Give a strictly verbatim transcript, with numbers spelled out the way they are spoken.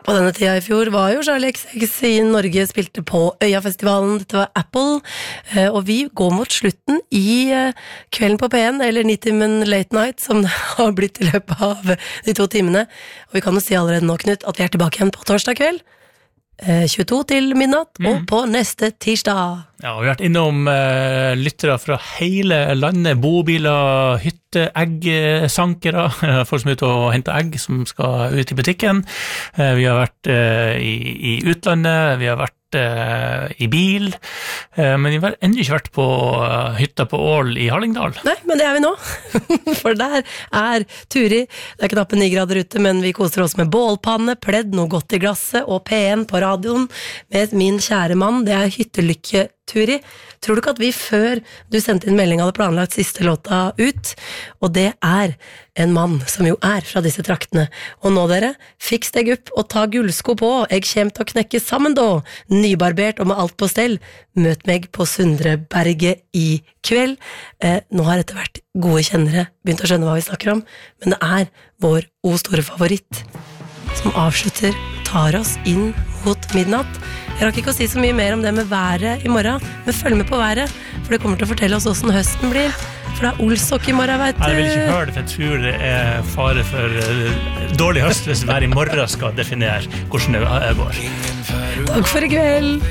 På denne tida i fjor var jo Charlie X X i Norge, spilte på Øyafestivalen, dette var Apple, og vi går mot slutten i Kvelden på P en, eller Nitimen Late Night, som det har blitt i løpet av de to timene. Og vi kan jo si allerede nå, Knut, at vi er tilbake igjen på torsdag kveld, tjueto til midnatt, mm. og på neste tirsdag. Ja, vi har vært innom uh, lyttere fra hele landet, bobiler, hytte, eggsankere, folk som er ute og henter egg som skal ut i butikken. Uh, vi har vært uh, i, i utlandet, vi har vært uh, i bil, uh, men vi har enda ikke vært på uh, hytta på Ål i Hallingdal. Nei, men det er vi nå, for der er Turi. Det er knappe ni grader ute, men vi koser oss med bålpanne, pledd, noe godt i glasset, og P en på radioen med min kjære mann. Det er hyttelykke Turi. Tror du ikke at vi før du sendte inn melding hadde planlagt siste låta ut? Og det er en mann som jo er fra disse traktene. Og nå dere, fiks deg opp og ta gullsko på. Jeg kommer til å knekke sammen da. Nybarbert og med alt på stell. Møt meg på Sundreberget i kveld. Eh, nå har etter hvert gode kjennere begynt å skjønne hva vi snakker om, men det er vår o store favoritt som avslutter, tar oss inn mot midnatt. Jeg rakk ikke å si så mye mer om det med været i morgen, men følg med på været, for det kommer til å fortelle oss hvordan høsten blir. For det er Olsok i morgen, vet du. Jeg vil ikke høre det, for jeg tror det er fare for uh, dårlig høst hvis været i morgen skal definere hvordan det går. Takk for i kveld.